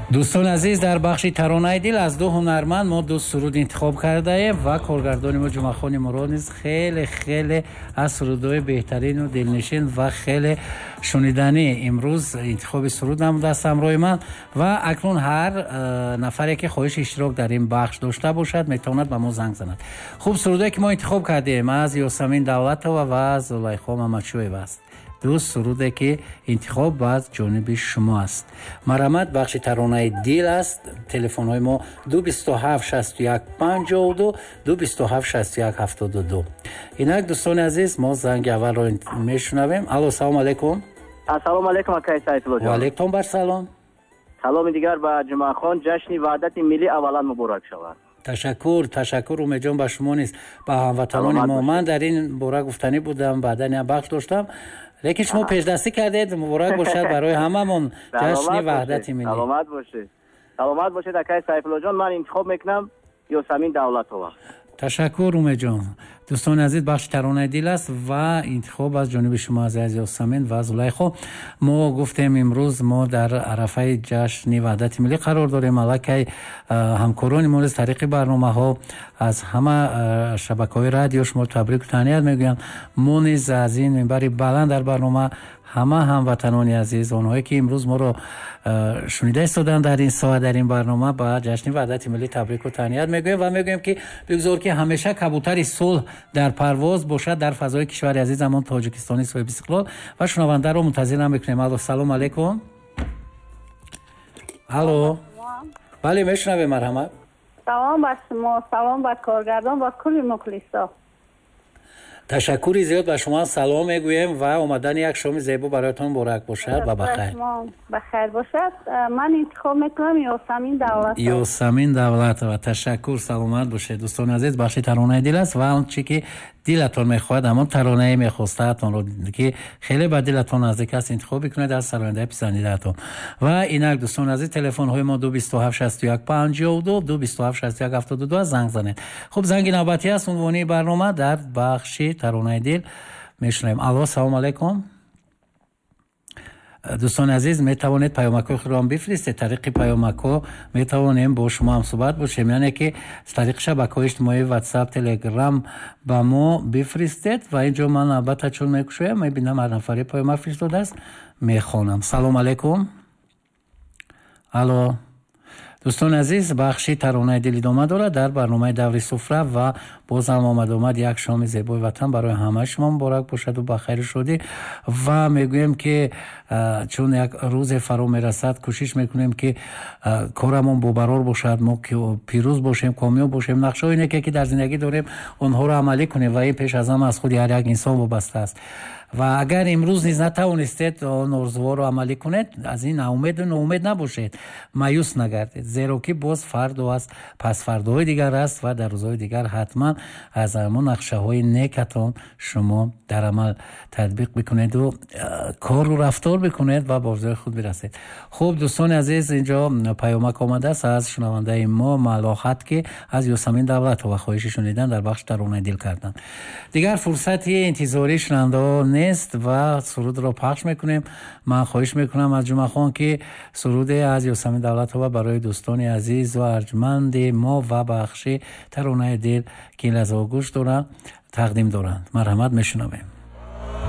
دوستان عزیز، در بخش ترانه دل از دو هنرمند ما دو سرود انتخاب کرده ایم و کارگردان ما جمعخان مراد نیز خیلی از سرودهای بهترین و دلنشین و خیلی شنیدنی امروز انتخاب سرود نموده است همراه من و اکنون هر نفری که خواهش اشتراک در این بخش داشته باشد میتواند به ما زنگ زند. خوب، سرودی که ما انتخاب کردیم از یاسمین دولتова و زلیخا محمدشویeva است. دو سروده که انتخاب از جانب شما است. مرحمت، بخش ترانه دل است. تلفن های ما 227 61 52 227 61 72. اینک دوستان عزیز، ما زنگ اول رو میشنویم. الو، سلام علیکم. السلام علیکم آقای سایفالله جان. و علیکم بر سلام. سلام دیگر به جمعه خان. جشن وحدت ملی اولا مبارک شود. تشکر امید جان به شما نیست، به هموطنان ما. من در این باره گفتنی بودم، بعدا این بخش داشتم، لیکن شما پیشدستی کردید. مبارک باشد برای هممون جشن وحدت ملی. سلامت باشید آقای سایفالله جان. من انتخاب میکنم یاسمین دولتова. تشکر امید جان. دوستان عزیز، بخش ترانه دل است و انتخاب از جانب شما عزیز یاسمین و زلیخا. ما گفتیم امروز ما در عرفه جشن وحدت ملی قرار داریم. الکی همکاران ما از طریق برنامه ها از همه شبکه‌های رادیو شما تبریک و تهنیت میگویم. ما نیز از این منبر بلند در برنامه همه هموطنان عزیز، اونهایی که امروز ما رو شنیده ایستادن در این ساعت در این برنامه، با جشن وحدت ملی تبریک و تهنیت میگویم و میگویم که بگذار که همیشه کبوتر صلح در پرواز باشد در فضای کشور عزیزمون تاجیکستان صاحب استقلال. و شنونده رو منتظر میکنیم. الو، سلام علیکم. الو، بله میشنویم. مرحمت. سلام بر شما، سلام بر کارگردان و کل مخلصا. تشکری زیاد به شما سلام میگویم و اومدن یک شام زیبا برایتان مبارک باشد و بخیر. بخیر باشد. من انتخاب میکنم یاسمین دولتova. تشکر، سلامت باشید. دوستان عزیز، بخش ترانه دل است و آنچه که دلتون میخواهد همان ترانه میخواستتون رو که خیلی به دلتون نزدیک است انتخاب کنید از سراینده پسندیدتون. و اینک دوستان عزیز، تلفن های ما 227 61 52 227 61 72 زنگ زنید. خب، زنگ نوبتی است. عنوانی برنامه در بخش ترانه دل میشنویم. الو، سلام علیکم. دوستان عزیز، می توانید پیامک خود را بفرستید. طریق پیامک می توانیم با شما هم صحبت باشیم، یعنی که از طریق شبکه‌های اجتماعی واتساپ، تلگرام با ما بفرستید و اینجا من البته چون میکشویم میبینم هر نفری پیامک فرستاده است، میخوانم. سلام علیکم. الو دوستان عزیز، بخشی ترانه دل ادامه دارد در برنامه دوری سفره و باز هم آمد یک شام زیبای وطن برای همه شما مبارک باشد و بخیر شدی. و میگویم که چون یک روز فرا میرسد کوشش میکنیم که کارمون بابرار باشد، ما که پیروز باشیم، کامیاب باشیم. نقشه اینه که در زندگی داریم اونها رو عملی کنیم و این پیش از همه از خود هر یک انسان وابسته است. و اگر امروز نیز نتوانستید اون آرزوها رو عملی کنید، از این ناامید نباشید، مایوس نگردید، زیرا که باز فردا است، پس فرداهای دیگر است و در روزهای دیگر حتما از همون نقشه های نیکتون شما در عمل تطبیق بکنید و کار و رفتار بکنید و به آرزوهای خود برسید. خب دوستان عزیز، اینجا پیامک آمده است از شنونده ما ملاحت که از یاسمین دولتova خواهش شنیدن در بخش ترانه دل کردن. دیگر فرصتی انتظاری شنونده نیست و سرود را پخش میکنیم. من خواهش میکنم از جمعه خان که سرود از یاسمین دولتova برای دوستان عزیز و ارجمند ما و بخش ترانه دل که لذت گوش دارند تقدیم دارند. مرحمت، میشنویم.